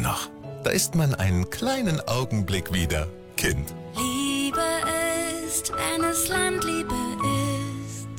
noch. Da ist man einen kleinen Augenblick wieder Kind. Liebe ist, wenn es Landliebe ist.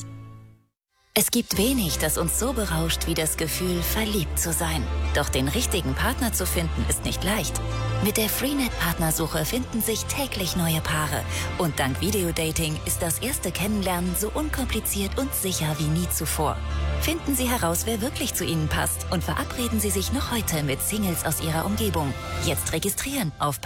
Es gibt wenig, das uns so berauscht wie das Gefühl, verliebt zu sein. Doch den richtigen Partner zu finden, ist nicht leicht. Mit der Freenet-Partnersuche finden sich täglich neue Paare. Und dank Videodating ist das erste Kennenlernen so unkompliziert und sicher wie nie zuvor. Finden Sie heraus, wer wirklich zu Ihnen passt und verabreden Sie sich noch heute mit Singles aus Ihrer Umgebung. Jetzt registrieren auf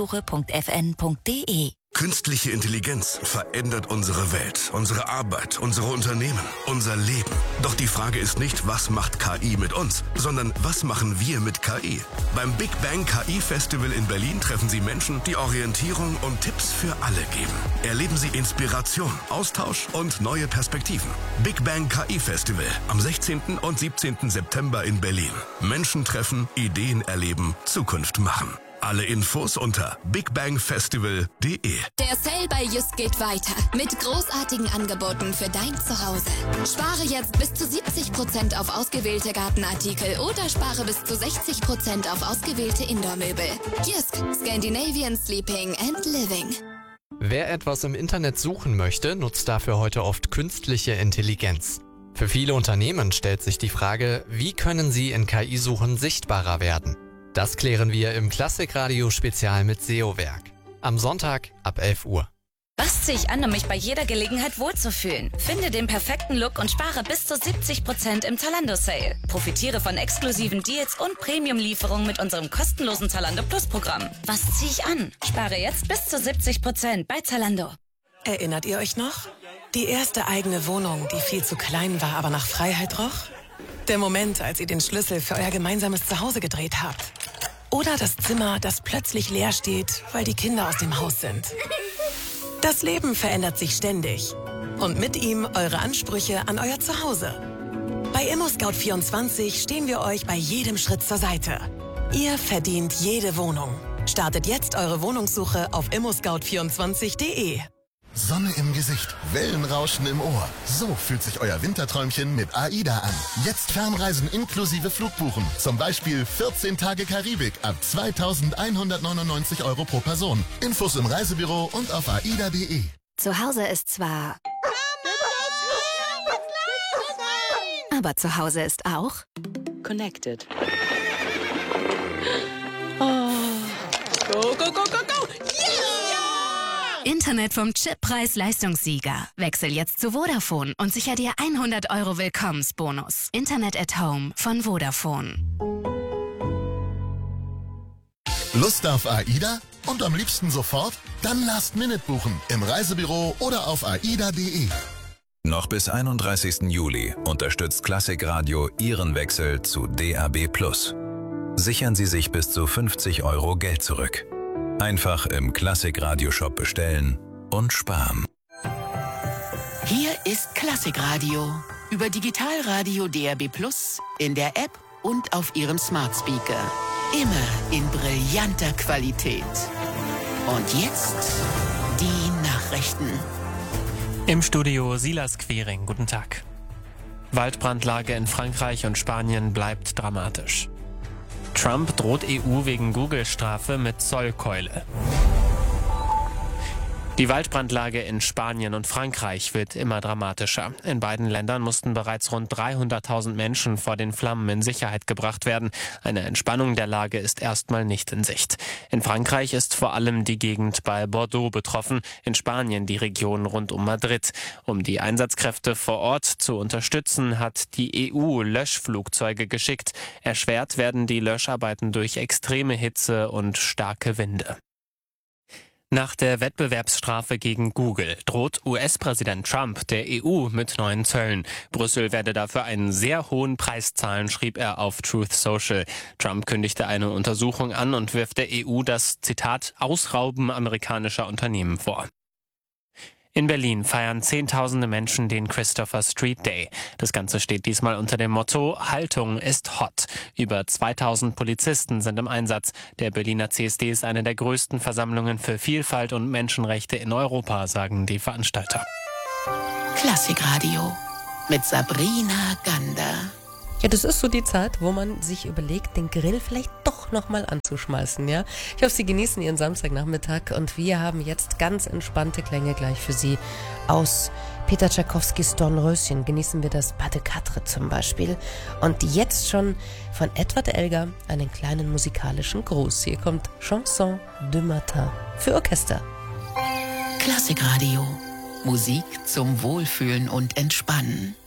partnersuche.fn.de. Künstliche Intelligenz verändert unsere Welt, unsere Arbeit, unsere Unternehmen, unser Leben. Doch die Frage ist nicht, was macht KI mit uns, sondern was machen wir mit KI? Beim Big Bang KI Festival in Berlin treffen Sie Menschen, die Orientierung und Tipps für alle geben. Erleben Sie Inspiration, Austausch und neue Perspektiven. Big Bang KI Festival am 16. und 17. September in Berlin. Menschen treffen, Ideen erleben, Zukunft machen. Alle Infos unter bigbangfestival.de. Der Sale bei Jysk geht weiter mit großartigen Angeboten für dein Zuhause. Spare jetzt bis zu 70% auf ausgewählte Gartenartikel oder spare bis zu 60% auf ausgewählte Indoor-Möbel. Jysk, Scandinavian Sleeping and Living. Wer etwas im Internet suchen möchte, nutzt dafür heute oft künstliche Intelligenz. Für viele Unternehmen stellt sich die Frage, wie können sie in KI-Suchen sichtbarer werden? Das klären wir im Klassikradio-Spezial mit SEO-Werk. Am Sonntag ab 11 Uhr. Was ziehe ich an, um mich bei jeder Gelegenheit wohlzufühlen? Finde den perfekten Look und spare bis zu 70% im Zalando-Sale. Profitiere von exklusiven Deals und Premium-Lieferungen mit unserem kostenlosen Zalando Plus-Programm. Was ziehe ich an? Spare jetzt bis zu 70% bei Zalando. Erinnert ihr euch noch? Die erste eigene Wohnung, die viel zu klein war, aber nach Freiheit roch? Der Moment, als ihr den Schlüssel für euer gemeinsames Zuhause gedreht habt. Oder das Zimmer, das plötzlich leer steht, weil die Kinder aus dem Haus sind. Das Leben verändert sich ständig. Und mit ihm eure Ansprüche an euer Zuhause. Bei ImmoScout24 stehen wir euch bei jedem Schritt zur Seite. Ihr verdient jede Wohnung. Startet jetzt eure Wohnungssuche auf immoscout24.de. Sonne im Gesicht, Wellenrauschen im Ohr. So fühlt sich euer Winterträumchen mit AIDA an. Jetzt Fernreisen inklusive Flugbuchen. Zum Beispiel 14 Tage Karibik ab 2.199 € pro Person. Infos im Reisebüro und auf aida.de. Zu Hause ist zwar... Aber zu Hause ist auch... Connected. Oh. Go, go, go, go, go! Internet vom Chippreis-Leistungssieger. Wechsel jetzt zu Vodafone und sicher dir 100 € Willkommensbonus. Internet at Home von Vodafone. Lust auf AIDA? Und am liebsten sofort? Dann Last-Minute buchen im Reisebüro oder auf aida.de. Noch bis 31. Juli unterstützt Klassikradio Ihren Wechsel zu DAB+. Sichern Sie sich bis zu 50 € Geld zurück. Einfach im Klassikradio-Shop bestellen und sparen. Hier ist Klassikradio. Über Digitalradio DAB+, in der App und auf Ihrem Smart Speaker. Immer in brillanter Qualität. Und jetzt die Nachrichten. Im Studio Silas Quiring. Guten Tag. Waldbrandlage in Frankreich und Spanien bleibt dramatisch. Trump droht EU wegen Google-Strafe mit Zollkeule. Die Waldbrandlage in Spanien und Frankreich wird immer dramatischer. In beiden Ländern mussten bereits rund 300.000 Menschen vor den Flammen in Sicherheit gebracht werden. Eine Entspannung der Lage ist erstmal nicht in Sicht. In Frankreich ist vor allem die Gegend bei Bordeaux betroffen, in Spanien die Region rund um Madrid. Um die Einsatzkräfte vor Ort zu unterstützen, hat die EU Löschflugzeuge geschickt. Erschwert werden die Löscharbeiten durch extreme Hitze und starke Winde. Nach der Wettbewerbsstrafe gegen Google droht US-Präsident Trump der EU mit neuen Zöllen. Brüssel werde dafür einen sehr hohen Preis zahlen, schrieb er auf Truth Social. Trump kündigte eine Untersuchung an und wirft der EU das, Zitat, Ausrauben amerikanischer Unternehmen vor. In Berlin feiern Zehntausende Menschen den Christopher Street Day. Das Ganze steht diesmal unter dem Motto Haltung ist hot. Über 2000 Polizisten sind im Einsatz. Der Berliner CSD ist eine der größten Versammlungen für Vielfalt und Menschenrechte in Europa, sagen die Veranstalter. Klassikradio mit Sabrina Gander. Ja, das ist so die Zeit, wo man sich überlegt, den Grill vielleicht doch nochmal anzuschmeißen, ja. Ich hoffe, Sie genießen Ihren Samstagnachmittag und wir haben jetzt ganz entspannte Klänge gleich für Sie. Aus Peter Tschaikowskis Dornröschen genießen wir das Pas de Quatre zum Beispiel. Und jetzt schon von Edward Elgar einen kleinen musikalischen Gruß. Hier kommt Chanson de Matin für Orchester. Klassikradio. Musik zum Wohlfühlen und Entspannen.